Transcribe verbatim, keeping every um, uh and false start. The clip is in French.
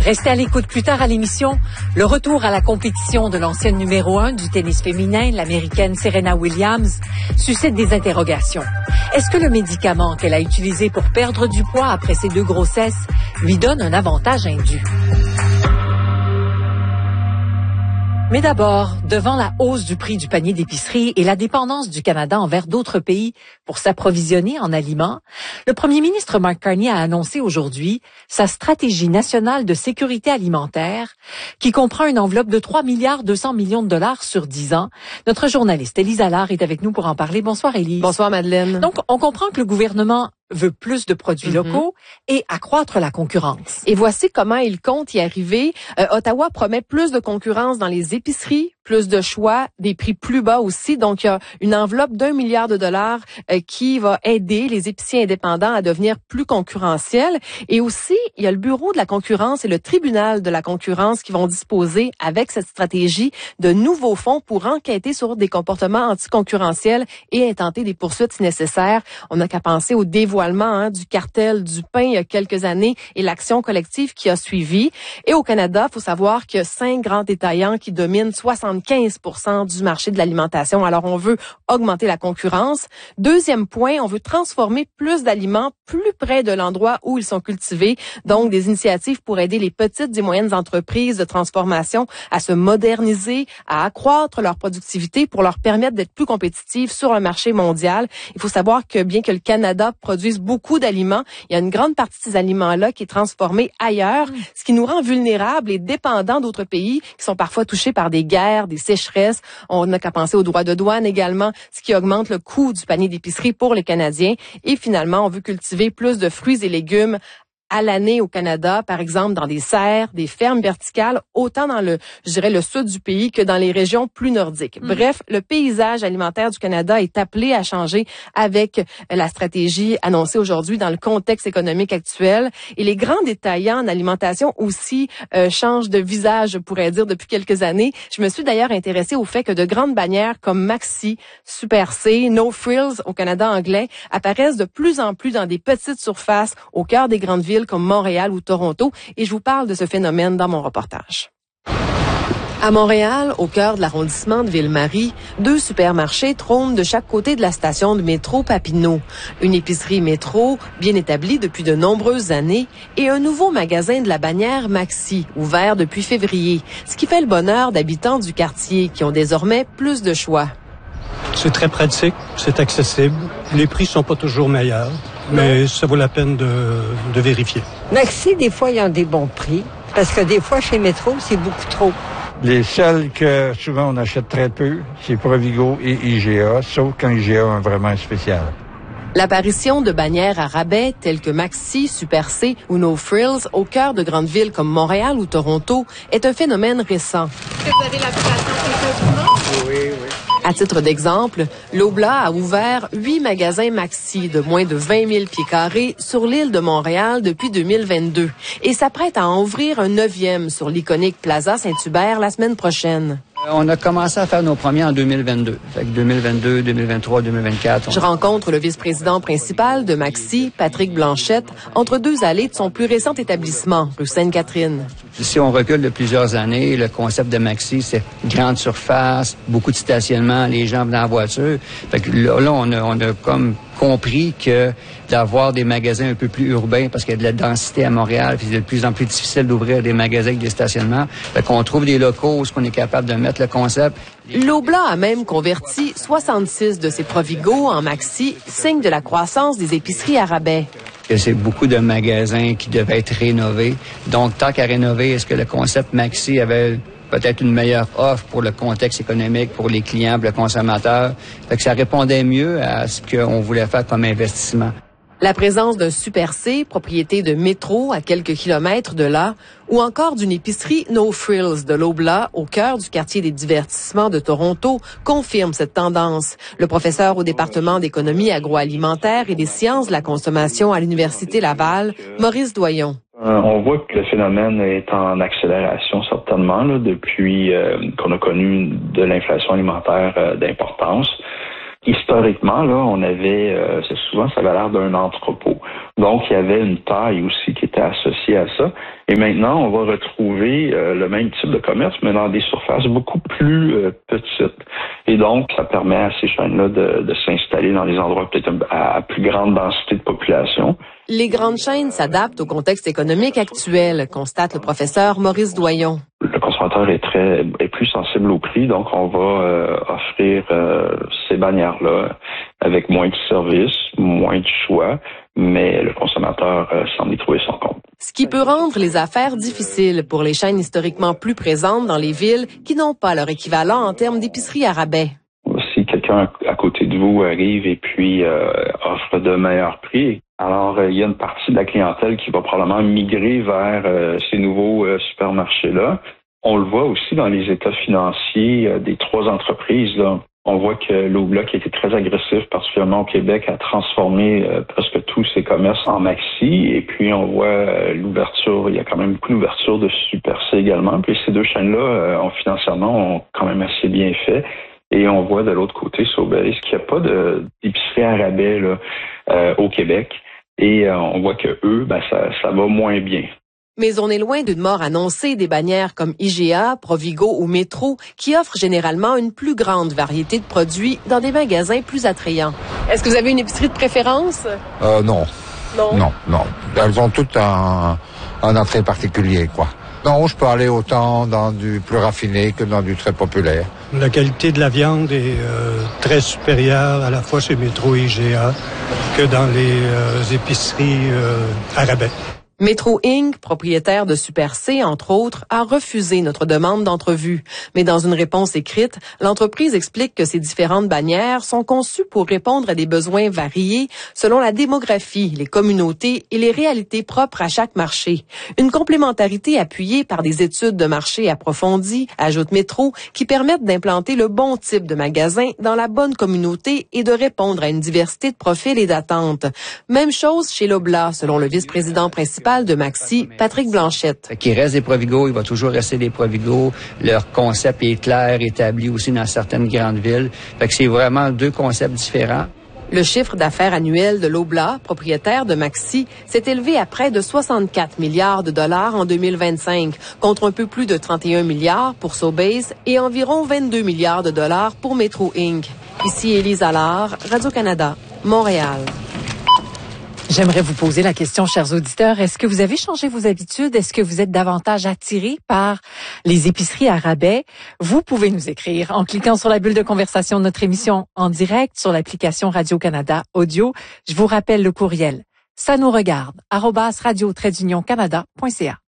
Restez à l'écoute plus tard à l'émission. Le retour à la compétition de l'ancienne numéro un du tennis féminin, l'américaine Serena Williams, suscite des interrogations. Est-ce que le médicament qu'elle a utilisé pour perdre du poids après ses deux grossesses lui donne un avantage indu? Mais d'abord, devant la hausse du prix du panier d'épicerie et la dépendance du Canada envers d'autres pays pour s'approvisionner en aliments, le premier ministre Mark Carney a annoncé aujourd'hui sa stratégie nationale de sécurité alimentaire qui comprend une enveloppe de trois milliards deux cents millions de dollars sur dix ans. Notre journaliste Élise Allard est avec nous pour en parler. Bonsoir Élise. Bonsoir Madeleine. Donc, on comprend que le gouvernement veut plus de produits mm-hmm. locaux et accroître la concurrence. Et voici comment il compte y arriver. Euh, Ottawa promet plus de concurrence dans les épiceries, plus de choix, des prix plus bas aussi. Donc, il y a une enveloppe d'un milliard de dollars euh, qui va aider les épiciers indépendants à devenir plus concurrentiels. Et aussi, il y a le Bureau de la concurrence et le Tribunal de la concurrence qui vont disposer, avec cette stratégie, de nouveaux fonds pour enquêter sur des comportements anticoncurrentiels et intenter des poursuites si nécessaire. On n'a qu'à penser au dévoilement Hein, du cartel du pain il y a quelques années et l'action collective qui a suivi. Et au Canada, il faut savoir qu'il y a cinq grands détaillants qui dominent soixante-quinze pour cent du marché de l'alimentation. Alors, on veut augmenter la concurrence. Deuxième point, on veut transformer plus d'aliments plus près de l'endroit où ils sont cultivés. Donc, des initiatives pour aider les petites et moyennes entreprises de transformation à se moderniser, à accroître leur productivité pour leur permettre d'être plus compétitives sur le marché mondial. Il faut savoir que bien que le Canada produise beaucoup d'aliments, il y a une grande partie de ces aliments-là qui est transformée ailleurs, mmh. ce qui nous rend vulnérables et dépendants d'autres pays qui sont parfois touchés par des guerres, des sécheresses. On n'a qu'à penser aux droits de douane également, ce qui augmente le coût du panier d'épicerie pour les Canadiens. Et finalement, on veut cultiver plus de fruits et légumes à l'année au Canada, par exemple dans des serres, des fermes verticales, autant dans le, je dirais, le sud du pays que dans les régions plus nordiques. Mmh. Bref, le paysage alimentaire du Canada est appelé à changer avec la stratégie annoncée aujourd'hui dans le contexte économique actuel. Et les grands détaillants en alimentation aussi euh, changent de visage, je pourrais dire, depuis quelques années. Je me suis d'ailleurs intéressée au fait que de grandes bannières comme Maxi, Super C, No Frills au Canada anglais apparaissent de plus en plus dans des petites surfaces au cœur des grandes villes comme Montréal ou Toronto, et je vous parle de ce phénomène dans mon reportage. À Montréal, au cœur de l'arrondissement de Ville-Marie, deux supermarchés trônent de chaque côté de la station de métro Papineau. Une épicerie métro, bien établie depuis de nombreuses années, et un nouveau magasin de la bannière Maxi, ouvert depuis février, ce qui fait le bonheur d'habitants du quartier qui ont désormais plus de choix. C'est très pratique, c'est accessible. Les prix sont pas toujours meilleurs, mais ça vaut la peine de, de vérifier. Maxi, des fois, ils ont des bons prix, parce que des fois, chez Métro, c'est beaucoup trop. Les seuls que souvent on achète très peu, c'est Provigo et I G A, sauf quand I G A a un vraiment spécial. L'apparition de bannières à rabais telles que Maxi, Super C ou No Frills au cœur de grandes villes comme Montréal ou Toronto est un phénomène récent. Est-ce que vous avez l'application? Oui, oui. À titre d'exemple, Loblaw a ouvert huit magasins Maxi de moins de vingt mille pieds carrés sur l'île de Montréal depuis deux mille vingt-deux et s'apprête à en ouvrir un neuvième sur l'iconique Plaza Saint-Hubert la semaine prochaine. On a commencé à faire nos premiers en deux mille vingt-deux. Fait que deux mille vingt-deux, deux mille vingt-trois, deux mille vingt-quatre. On... Je rencontre le vice-président principal de Maxi, Patrick Blanchette, entre deux allées de son plus récent établissement, rue Sainte-Catherine. Si on recule de plusieurs années, le concept de Maxi, c'est grande surface, beaucoup de stationnement, les gens venant en voiture. Fait que là, là on a, on a comme compris que d'avoir des magasins un peu plus urbains, parce qu'il y a de la densité à Montréal, puis c'est de plus en plus difficile d'ouvrir des magasins avec des stationnements. Fait qu'on trouve des locaux où on est capable de mettre le concept. Loblaw a même converti soixante-six de ses Provigo en Maxi, signe de la croissance des épiceries à rabais. C'est beaucoup de magasins qui devaient être rénovés. Donc, tant qu'à rénover, est-ce que le concept Maxi avait peut-être une meilleure offre pour le contexte économique, pour les clients, pour le consommateur? Fait que ça répondait mieux à ce qu'on voulait faire comme investissement. La présence d'un Super C, propriété de Métro à quelques kilomètres de là, ou encore d'une épicerie No Frills de Loblaw au cœur du quartier des divertissements de Toronto confirme cette tendance. Le professeur au département d'économie agroalimentaire et des sciences de la consommation à l'Université Laval, Maurice Doyon. Euh, on voit que le phénomène est en accélération certainement là, depuis euh, qu'on a connu de l'inflation alimentaire euh, d'importance. Historiquement, là, on avait, euh, c'est souvent, ça avait l'air d'un entrepôt. Donc, il y avait une taille aussi qui était associée à ça. Et maintenant, on va retrouver euh, le même type de commerce, mais dans des surfaces beaucoup plus euh, petites. Et donc, ça permet à ces chaînes-là de, de s'installer dans des endroits peut-être à, à plus grande densité de population. Les grandes chaînes s'adaptent au contexte économique actuel, constate le professeur Maurice Doyon. Le consommateur est très est plus sensible au prix, donc on va euh, offrir euh, ces bannières-là avec moins de services, moins de choix, mais le consommateur euh, semble y trouver son compte. Ce qui peut rendre les affaires difficiles pour les chaînes historiquement plus présentes dans les villes qui n'ont pas leur équivalent en termes d'épicerie à rabais. Si quelqu'un à côté de vous arrive et puis euh, offre de meilleurs prix, alors euh, il y a une partie de la clientèle qui va probablement migrer vers euh, ces nouveaux euh, supermarchés-là. On le voit aussi dans les états financiers euh, des trois entreprises, là. On voit que Loblaw, qui a été très agressif, particulièrement au Québec, a transformé euh, presque tous ses commerces en maxi. Et puis, on voit euh, l'ouverture, il y a quand même beaucoup d'ouverture de Super C également. Puis ces deux chaînes-là, euh, ont, financièrement, ont quand même assez bien fait. Et on voit de l'autre côté, Sobeys, qu'il n'y a pas de, d'épicerie à rabais là, euh, au Québec. Et euh, on voit que eux, ben, ça, ça va moins bien. Mais on est loin d'une mort annoncée des bannières comme I G A, Provigo ou Métro, qui offrent généralement une plus grande variété de produits dans des magasins plus attrayants. Est-ce que vous avez une épicerie de préférence? Euh, non. Non? Non, non. Elles ont toutes un, un attrait particulier, quoi. Non, je peux aller autant dans du plus raffiné que dans du très populaire. La qualité de la viande est euh, très supérieure à la fois chez Métro et I G A que dans les euh, épiceries euh, à rabais. Métro Incorporated, propriétaire de Super C, entre autres, a refusé notre demande d'entrevue. Mais dans une réponse écrite, l'entreprise explique que ces différentes bannières sont conçues pour répondre à des besoins variés selon la démographie, les communautés et les réalités propres à chaque marché. Une complémentarité appuyée par des études de marché approfondies, ajoute Métro, qui permettent d'implanter le bon type de magasin dans la bonne communauté et de répondre à une diversité de profils et d'attentes. Même chose chez Loblaw, selon le vice-président principal de Maxi, Patrick Blanchette. Qu'il reste des Provigo, il va toujours rester des Provigo. Leur concept est clair, établi aussi dans certaines grandes villes. Fait que c'est vraiment deux concepts différents. Le chiffre d'affaires annuel de Loblaw, propriétaire de Maxi, s'est élevé à près de soixante-quatre milliards de dollars en deux mille vingt-cinq, contre un peu plus de trente et un milliards pour Sobeys et environ vingt-deux milliards de dollars pour Métro Incorporated. Ici Élise Allard, Radio-Canada, Montréal. J'aimerais vous poser la question, chers auditeurs. Est-ce que vous avez changé vos habitudes? Est-ce que vous êtes davantage attirés par les épiceries à rabais? Vous pouvez nous écrire en cliquant sur la bulle de conversation de notre émission en direct sur l'application Radio-Canada Audio. Je vous rappelle le courriel. Ça nous regarde, arobase radio-canada point c a.